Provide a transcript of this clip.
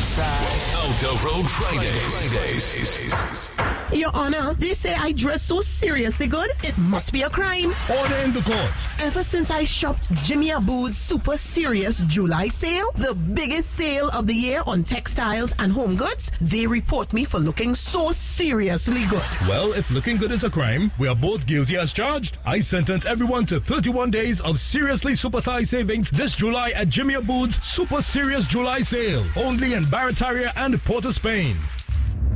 outside. Out of Road Fridays. Your Honor, they say I dress so seriously good, it must be a crime. Order in the court. Ever since I shopped Jimmy Aboud's Super Serious July sale, the biggest sale of the year on textiles and home goods, they report me for looking so seriously good. Well, if looking good is a crime, we are both guilty as charged. I sentence everyone to 31 days of seriously supersized savings this July at Jimmy Aboud's Super Serious July sale. Only in Barataria and Port of Spain.